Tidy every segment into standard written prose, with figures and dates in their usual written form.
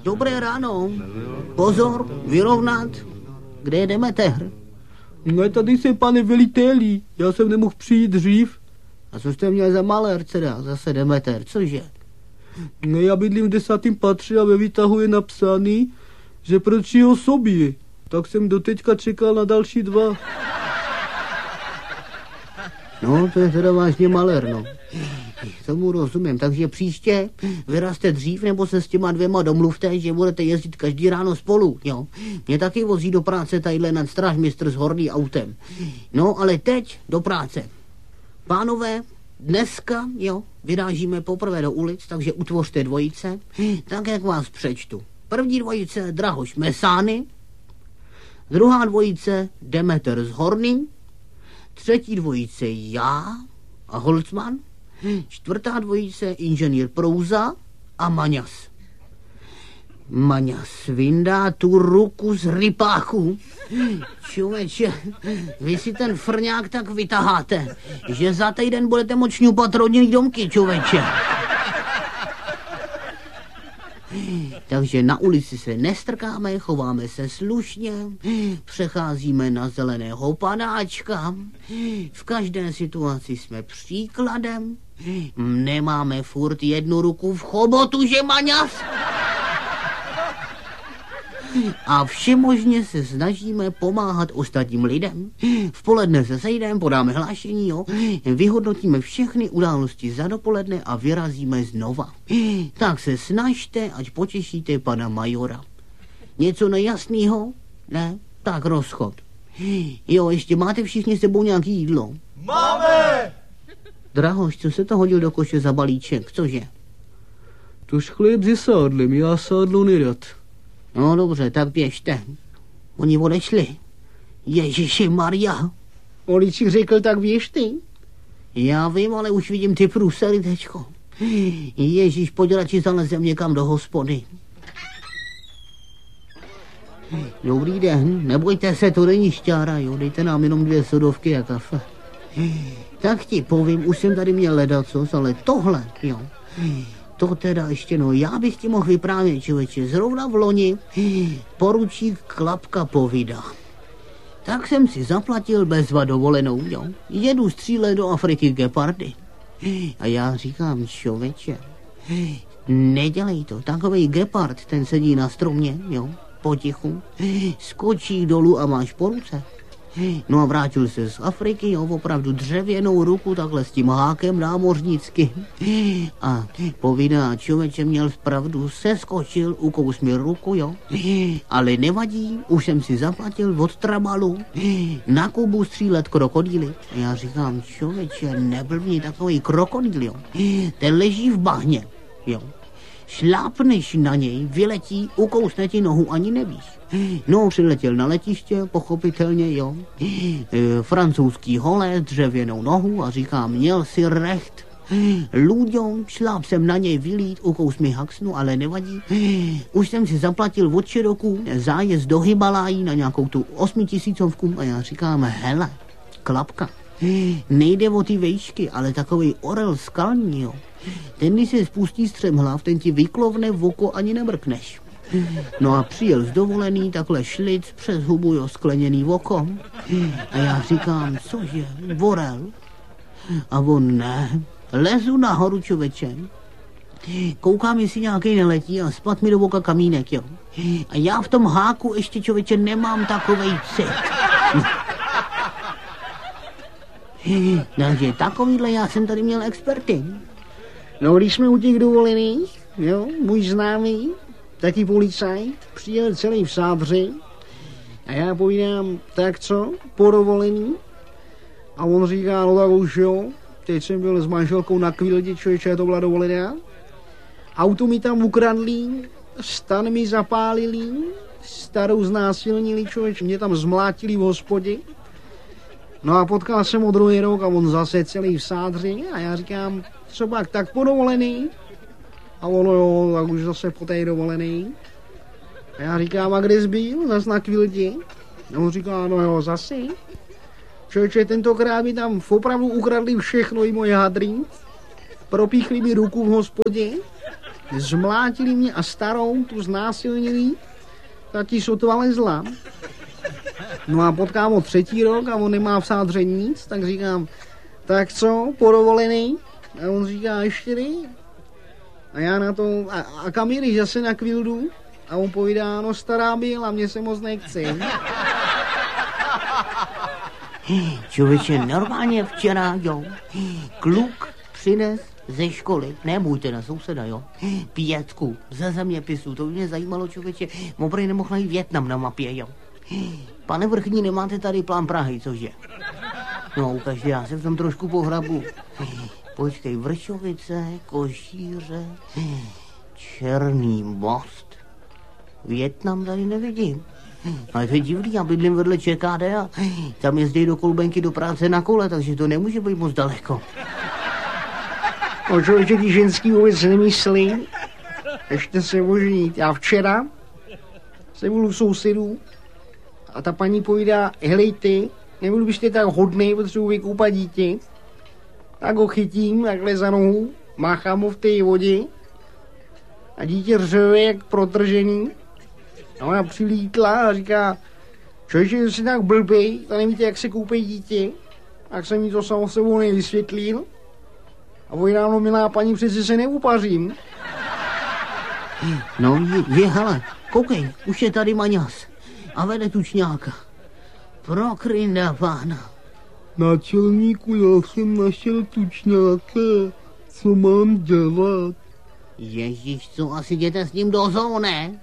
Dobré ráno. Pozor, vyrovnat. Kde je Demeter? No tady jsem, pane veliteli, já jsem nemohl přijít dřív. A co jste měl za malér, teda? Zase Demeter, cože? No já bydlím v 10. patře a ve výtahu je napsaný, že proč jeho sobě. Tak jsem doteďka čekal na další 2. No, to je teda vážně malér, no. Tomu rozumím, takže příště vyrazte dřív, nebo se s těma 2 domluvte, že budete jezdit každý ráno spolu, jo. Mě taky vozí do práce tadyhle nadstrážmistr s horný autem. No, ale teď do práce. Pánové, dneska, jo, vyrážíme poprvé do ulic, takže utvořte dvojice, tak jak vás přečtu. První dvojice Drahoš Mesány, druhá dvojice Demeter s Horným, třetí dvojice já a Holcman, čtvrtá dvojice inženýr Prouza a Maňas. Maňas vyndá tu ruku z rypáku. Člověče, vy si ten frňák tak vytaháte, že za týden budete moct šňupat rodinný domky, člověče. Takže na ulici se nestrkáme, chováme se slušně, přecházíme na zeleného panáčka, v každé situaci jsme příkladem, nemáme furt jednu ruku v chobotu, že Maňas? A všemožně se snažíme pomáhat ostatním lidem. V poledne se sejdeme, podáme hlášení, jo? Vyhodnotíme všechny události za dopoledne a vyrazíme znova. Tak se snažte, ať potěšíte pana majora. Něco nejasného? Ne? Tak rozchod. Jo, ještě máte všichni s sebou nějaký jídlo? Máme! Drahoš, co se to hodil do koše za balíček, cože? Tož chléb se sádlem, já sádlo nerad. No dobře, tak běžte. Oni odešli. Ježiši Maria. Oličík řekl, tak běž ty. Já vím, ale už vidím ty průsery, tečko. Ježíš, pojď radši zalezem někam do hospody. Dobrý den, nebojte se, to není šťára, jo, dejte nám jenom 2 sodovky a kafe. Tak ti povím, už jsem tady měl ledacos, ale tohle, jo. To teda ještě, no, já bych ti mohl vyprávět, člověče, zrovna v loni poručík Klapka povídá. Tak jsem si zaplatil bezva dovolenou, jo. Jedu střílet do Afriky gepardy. A já říkám, člověče, nedělej to, takovej gepard, ten sedí na stromě, jo, potichu, skočí dolů a máš po ruce. No a vrátil se z Afriky, jo, opravdu dřevěnou ruku, takhle s tím hákem námořnicky. A povídá, člověče, měl pravdu, seskočil, ukous mi ruku, jo. Ale nevadí, už jsem si zaplatil od Trabalu na Kubu střílet krokodýly. A já říkám, člověče, neblbni, takový krokodýl, jo. Ten leží v bahně, jo. Šlápneš na něj, vyletí, ukousne ti nohu, ani nevíš. No, přiletěl na letiště, pochopitelně, jo. Francouzský holé, dřevěnou nohu a říká, měl si recht. Luďo, šláp jsem na něj vylít, ukous mi haxnu, ale nevadí. Už jsem si zaplatil od Čeroku zájezd do Himalají na nějakou tu 8000 a já říkám, hele, Klapka, nejde o ty vejšky, ale takovej orel skalní, jo. Ten, když se spustí střemhlav, ten ti vyklovne v oko, ani nemrkneš. No a přijel z dovolený, takhle šlic přes hubu, jo, skleněný oko. A já říkám, cože, orel? A on ne, lezu nahoru, člověče. Koukám, jestli nějaký neletí a spad mi do oka kamínek, jo. A já v tom háku ještě, člověče, nemám takovej cit. Takže takovýhle já jsem tady měl experty. No, když jsme u těch dovolených, jo, můj známý, taky policajt, přijel celý v sádři a já povídám, tak co, po dovolení? A on říká, no tak už jo, teď jsem byl s manželkou na Kvildě, člověče, to byla dovolená. Auto mi tam ukradli, stan mi zapálili, starou znásilnili, člověče, mě tam zmlátili v hospodě. No a potkal jsem ho druhý rok a on zase celý v sádři a já říkám, co pak, tak po dovolený? A ono jo, tak už zase po té dovolený. A já říkám, a kde jsi byl? Zas na Kvildě? A on říká, no jo, zase. Člověče, tentokrát mi tam opravdu ukradli všechno, i moje hadry. Propíchli mi ruku v hospodě. Zmlátili mě a starou, tu znásilnili, ta ti sotva lezla. No a potkám ho 3. rok a on nemá v sádře nic, tak říkám, tak co, podovolený? A on říká, ještě ne. A já na to, a kam jdeš, zase na kvildu? A on povídá, no stará byla, mě se moc nechce. Člověče, normálně včera, jo, kluk přines ze školy, ne můj teda, souseda, jo, 5 ze zeměpisu, to by mě zajímalo, člověče, mobrý nemohl najít Vietnam na mapě, jo. Pane vrchní, nemáte tady plán Prahy, cože? No, ukažte, já se v tom trošku pohrabu. Počkej, Vršovice, Košíře, Černý Most. Vietnam tady nevidím. Ale to je divný, já bydlím vedle ČKD a tam jezdí do Kolbenky do práce na kole, takže to nemůže být moc daleko. O člověče, ty ženský vůbec nemyslí, ještě se oženit. Já včera jsem byl u sousedů a ta paní povídá, helejte, nebyl byste tak hodnej, potřebuji vykoupat dítě. Tak ho chytím takhle za nohu, máchám ho v té vodě a dítě řve jak protržený. A ona přilítla a říká, člověče, jsi tak blbej, to nevíte, jak se koupí dítě. Tak jsem jí to samo sebou nevysvětlil. A povídám, milá paní, přeci se neupařím. No, hele, koukej, už je tady Maňas a vede tučňáka. Pro krynda pána. Náčelníku, já jsem našel tučňáka, co mám dělat? Ježíš, co, asi jděte s ním do zoo, ne?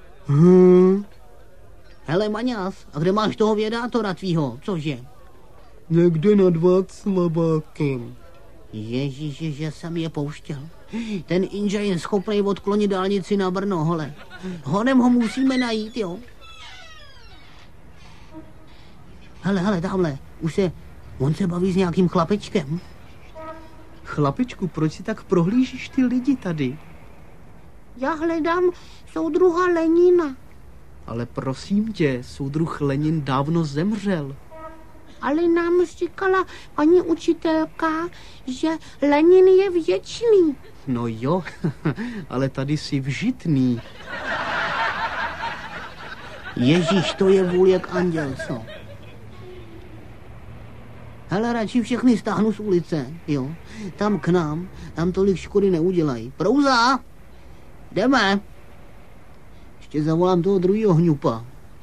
Hele, Maňas, a kde máš toho vědátora tvýho, cože? Někde nad Václavákem. Ježíši, že jsem je pouštěl. Ten Inže je schopný odklonit dálnici na Brno, hele. Honem ho musíme najít, jo. Hele, tamhle, on se baví s nějakým chlapečkem. Chlapečku, proč si tak prohlížíš ty lidi tady? Já hledám soudruha Lenina. Ale prosím tě, soudruh Lenin dávno zemřel. Ale nám říkala paní učitelka, že Lenin je věčný. No jo, ale tady jsi vžitný. Ježíš, to je vůl jak anděl, co? Hele, radši všechny stáhnu z ulice, jo. Tam k nám, tam tolik škody neudělají. Prouza! Jdeme! Ještě zavolám toho druhýho hňupa.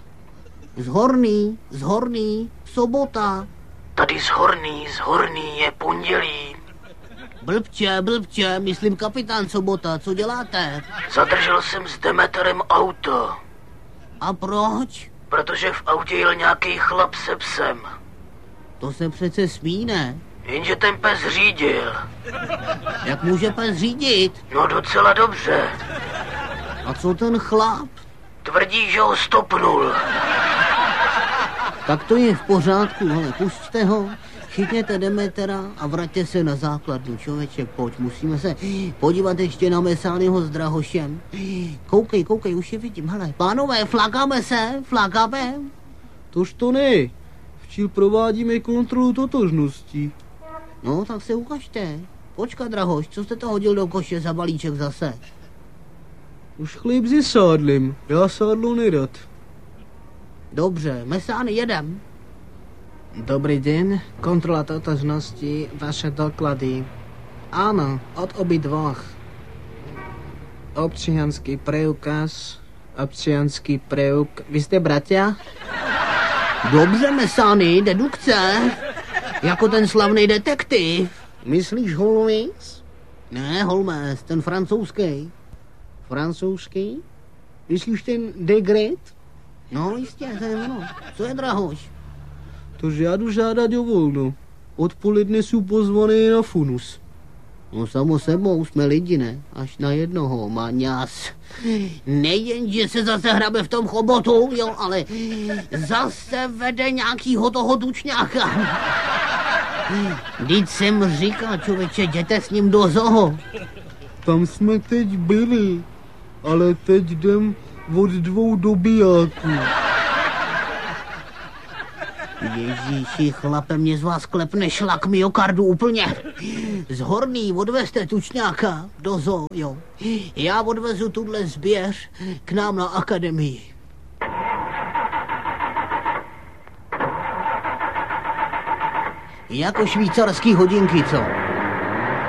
Z Horný, sobota. Tady z Horný je pondělí. Blbče, myslím kapitán Sobota, co děláte? Zadržel jsem s Demeterem auto. A proč? Protože v autě jel nějaký chlap se psem. To se přece smí, ne? Jenže ten pes řídil. Jak může pes řídit? No docela dobře. A co ten chlap? Tvrdí, že ho stopnul. Tak to je v pořádku, ale pusťte ho, chytněte Demetera a vraťte se na základnu, člověče, pojď, musíme se podívat ještě na Mesányho s Drahošem. Koukej, už je vidím, hele, pánové, flakáme. Tož to ne, včil provádíme kontrolu totožnosti. No, tak se ukažte. Počkat, Drahoš, co jste to hodil do koše za balíček zase? Už chléb se sádlem, já sádlo nerad. Dobře, Mesány, jedem. Dobrý den, kontrola totožnosti, vaše doklady. Ano, od obidvoch. Občianský preukaz, Vy jste bratia? Dobře, Mesány, dedukce. Jako ten slavný detektiv. Myslíš Holmes? Ne, Holmes, ten francouzský. Francouzský? Myslíš ten Degret? No, jistě, to je ono. Co je, Drahoš? Tož já jdu žádat o volno. Odpoledne jsou pozvaný na funus. No samo sebou, jsme lidi, ne? Až na jednoho, Maňas. Nejen, že se zase hrabe v tom chobotu, jo, ale zase vede nějakýho toho tučňáka. Vždyť jsem říkal, člověče, jděte s ním do zoo. Tam jsme teď byli, ale teď jdem od 2 dobijáků. Ježíši, chlape, mě z vás klepne šlak myokardu úplně. Z Horný odvezte tučňáka do zoo, jo. Já odvezu tuhle zběř k nám na akademii. Jako švýcarský hodinky, co?